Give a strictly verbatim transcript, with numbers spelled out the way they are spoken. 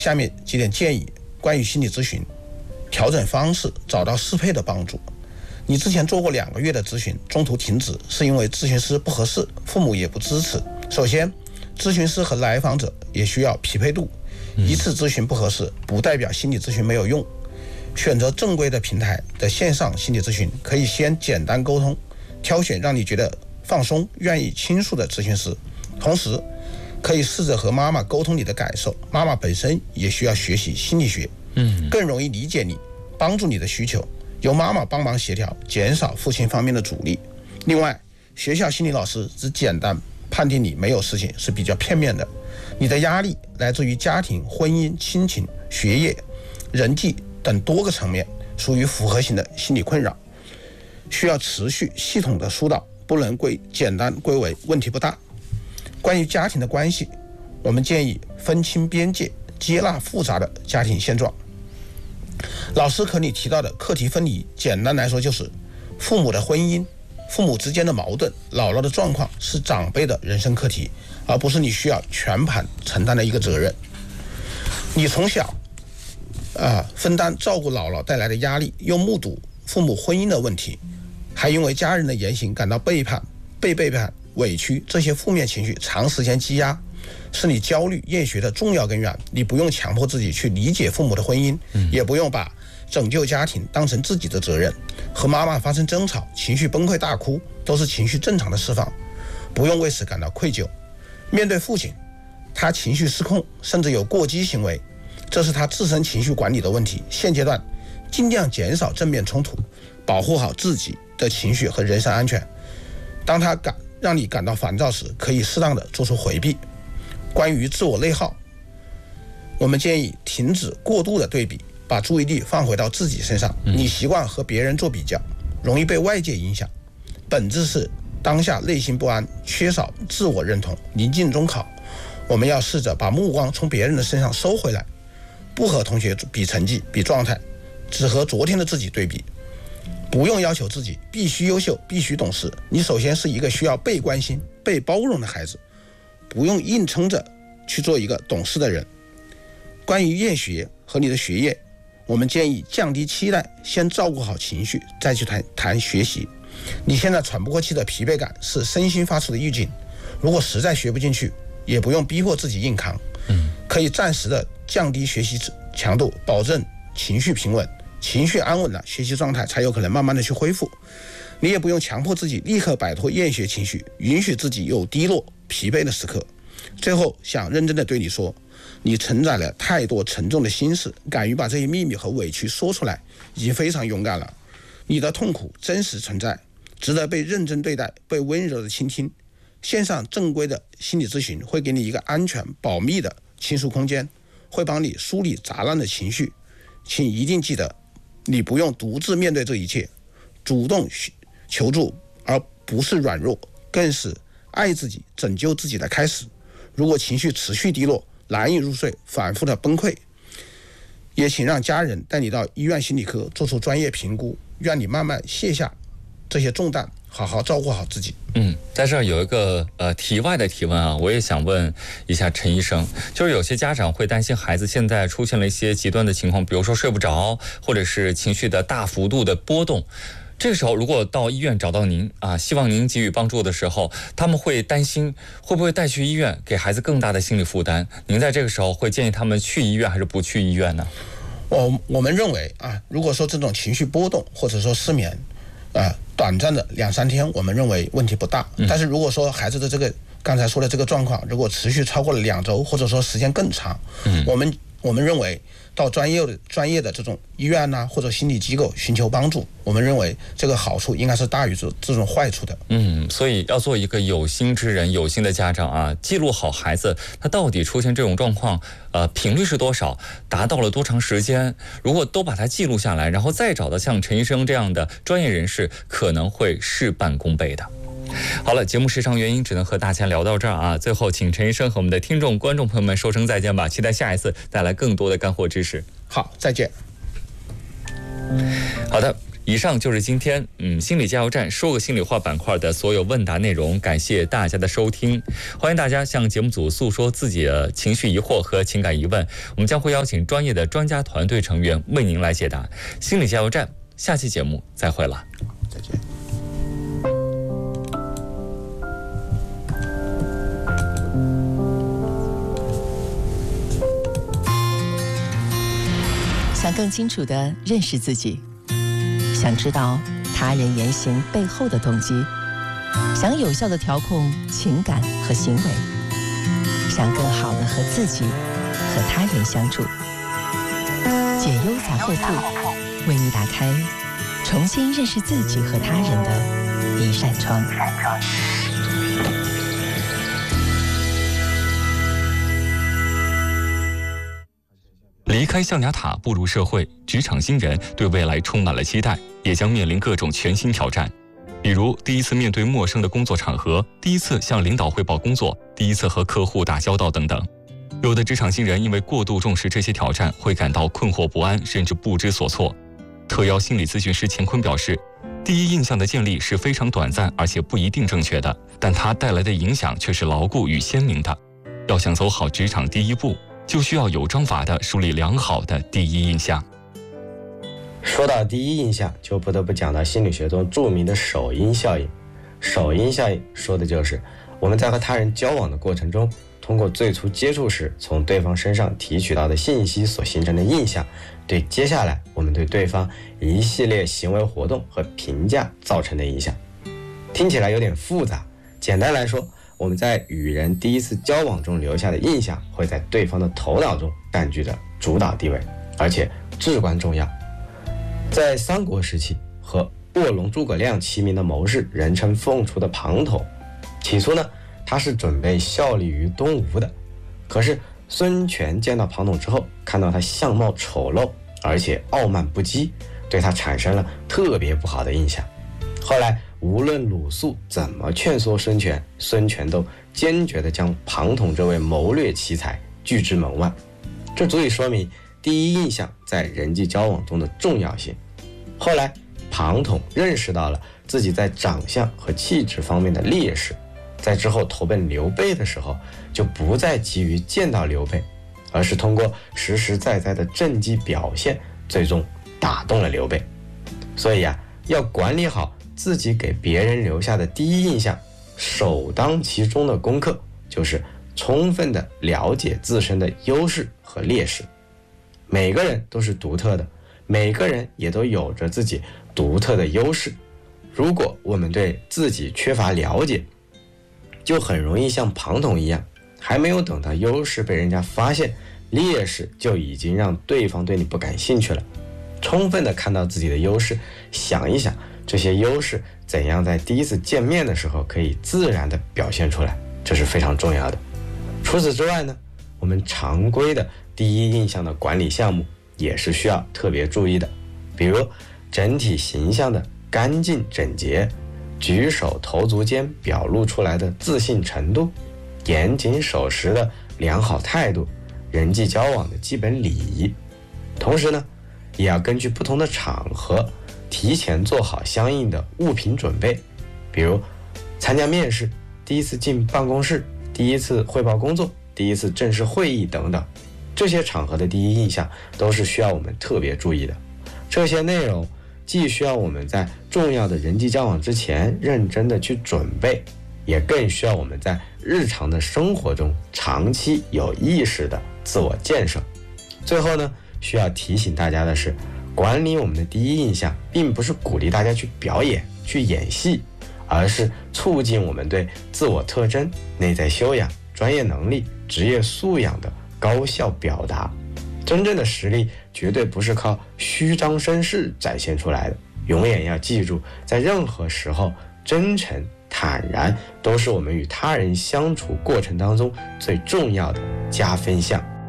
下面几点建议，关于心理咨询，调整方式，找到适配的帮助。你之前做过两个月的咨询，中途停止，是因为咨询师不合适，父母也不支持。首先，咨询师和来访者也需要匹配度，一次咨询不合适，不代表心理咨询没有用。选择正规的平台的线上心理咨询，可以先简单沟通，挑选让你觉得放松、愿意倾诉的咨询师，同时可以试着和妈妈沟通你的感受，妈妈本身也需要学习心理学，嗯，更容易理解你，帮助你的需求，由妈妈帮忙协调，减少父亲方面的阻力。另外，学校心理老师只简单判定你没有事情是比较片面的，你的压力来自于家庭、婚姻、亲情、学业、人际等多个层面，属于复合型的心理困扰，需要持续系统的疏导，不能归简单归为问题不大。关于家庭的关系，我们建议分清边界，接纳复杂的家庭现状。老师和你提到的课题分离，简单来说就是父母的婚姻、父母之间的矛盾、姥姥的状况是长辈的人生课题，而不是你需要全盘承担的一个责任。你从小啊分担照顾姥姥带来的压力，又目睹父母婚姻的问题，还因为家人的言行感到背叛、被背叛、委屈，这些负面情绪长时间积压，是你焦虑厌学的重要根源。你不用强迫自己去理解父母的婚姻，也不用把拯救家庭当成自己的责任。和妈妈发生争吵，情绪崩溃大哭，都是情绪正常的释放，不用为此感到愧疚。面对父亲，他情绪失控，甚至有过激行为，这是他自身情绪管理的问题。现阶段尽量减少正面冲突，保护好自己的情绪和人身安全。当他感让你感到烦躁时，可以适当的做出回避。关于自我内耗，我们建议停止过度的对比，把注意力放回到自己身上。你习惯和别人做比较，容易被外界影响，本质是当下内心不安，缺少自我认同。临近中考，我们要试着把目光从别人的身上收回来，不和同学比成绩、比状态，只和昨天的自己对比。不用要求自己必须优秀、必须懂事，你首先是一个需要被关心、被包容的孩子，不用硬撑着去做一个懂事的人。关于厌学和你的学业，我们建议降低期待，先照顾好情绪，再去谈谈学习。你现在喘不过气的疲惫感是身心发出的预警，如果实在学不进去，也不用逼迫自己硬扛，可以暂时的降低学习强度，保证情绪平稳。情绪安稳了，学习状态才有可能慢慢的去恢复。你也不用强迫自己立刻摆脱厌学情绪，允许自己有低落、疲惫的时刻。最后想认真的对你说，你承载了太多沉重的心事，敢于把这些秘密和委屈说出来，已经非常勇敢了。你的痛苦真实存在，值得被认真对待，被温柔的倾听。线上正规的心理咨询会给你一个安全、保密的倾诉空间，会帮你梳理杂乱的情绪。请一定记得，你不用独自面对这一切，主动求助而不是软弱，更是爱自己、拯救自己的开始。如果情绪持续低落，难以入睡，反复的崩溃，也请让家人带你到医院心理科做出专业评估，愿你慢慢卸下这些重担，好好照顾好自己。 嗯，在这儿有一个呃题外的提问啊，我也想问一下陈医生，就是有些家长会担心孩子现在出现了一些极端的情况，比如说睡不着，或者是情绪的大幅度的波动。这个时候如果到医院找到您啊，希望您给予帮助的时候，他们会担心会不会带去医院给孩子更大的心理负担。您在这个时候会建议他们去医院还是不去医院呢？ 我我们认为啊，如果说这种情绪波动或者说失眠啊，短暂的两三天，我们认为问题不大。但是如果说孩子的这个刚才说的这个状况，如果持续超过了两周，或者说时间更长，嗯，我们我们认为到专业的专业的这种医院呐、啊，或者心理机构寻求帮助，我们认为这个好处应该是大于这这种坏处的。 嗯，所以要做一个有心之人、有心的家长啊，记录好孩子他到底出现这种状况，呃，频率是多少，达到了多长时间，如果都把它记录下来，然后再找到像陈医生这样的专业人士，可能会事半功倍的。好了，节目时长原因只能和大家聊到这儿啊。最后，请陈医生和我们的听众、观众朋友们说声再见吧，期待下一次带来更多的干货知识。 好，再见。 好的。 以上就是今天嗯心理加油站说个心里话板块的所有问答内容，感谢大家的收听。欢迎大家向节目组诉说自己的情绪疑惑和情感疑问，我们将会邀请专业的专家团队成员为您来解答。心理加油站，下期节目再会了， 再见。 想更清楚地认识自己，想知道他人言行背后的动机，想有效地调控情感和行为，想更好地和自己和他人相处。解忧杂货铺为你打开重新认识自己和他人的一扇窗。 离开象牙塔步入社会，职场新人对未来充满了期待，也将面临各种全新挑战。比如第一次面对陌生的工作场合，第一次向领导汇报工作，第一次和客户打交道等等。有的职场新人因为过度重视这些挑战，会感到困惑不安，甚至不知所措。特邀心理咨询师乾坤表示，第一印象的建立是非常短暂而且不一定正确的，但它带来的影响却是牢固与鲜明的。要想走好职场第一步，就需要有章法地树立良好的第一印象。 说到第一印象，就不得不讲到心理学中著名的首因效应。首因效应说的就是我们在和他人交往的过程中，通过最初接触时从对方身上提取到的信息所形成的印象，对接下来我们对对方一系列行为活动和评价造成的影响。听起来有点复杂，简单来说，我们在与人第一次交往中留下的印象会在对方的头脑中占据着主导地位，而且至关重要。在三国时期，和卧龙诸葛亮齐名的谋士，人称凤雏的庞统，起初呢，他是准备效力于东吴的。可是孙权见到庞统之后，看到他相貌丑陋，而且傲慢不羁，对他产生了特别不好的印象。后来无论鲁肃怎么劝说孙权，孙权都坚决地将庞统这位谋略奇才拒之门外。这足以说明第一印象在人际交往中的重要性。后来庞统认识到了自己在长相和气质方面的劣势，在之后投奔刘备的时候，就不再急于见到刘备，而是通过实实在在的政绩表现，最终打动了刘备。所以啊，要管理好自己给别人留下的第一印象，首当其冲的功课就是充分的了解自身的优势和劣势。每个人都是独特的，每个人也都有着自己独特的优势。如果我们对自己缺乏了解，就很容易像庞统一样，还没有等到优势被人家发现，劣势就已经让对方对你不感兴趣了。充分的看到自己的优势，想一想这些优势怎样在第一次见面的时候可以自然的表现出来，这是非常重要的。除此之外呢，我们常规的第一印象的管理项目也是需要特别注意的，比如整体形象的干净整洁，举手投足间表露出来的自信程度，严谨守时的良好态度，人际交往的基本礼仪。同时呢，也要根据不同的场合提前做好相应的物品准备，比如参加面试、第一次进办公室、第一次汇报工作、第一次正式会议等等。这些场合的第一印象都是需要我们特别注意的。这些内容既需要我们在重要的人际交往之前认真的去准备，也更需要我们在日常的生活中长期有意识的自我建设。最后呢，需要提醒大家的是，管理我们的第一印象并不是鼓励大家去表演、去演戏，而是促进我们对自我特征、内在修养、专业能力、职业素养的高效表达。真正的实力绝对不是靠虚张声势展现出来的，永远要记住，在任何时候，真诚、坦然都是我们与他人相处过程当中最重要的加分项。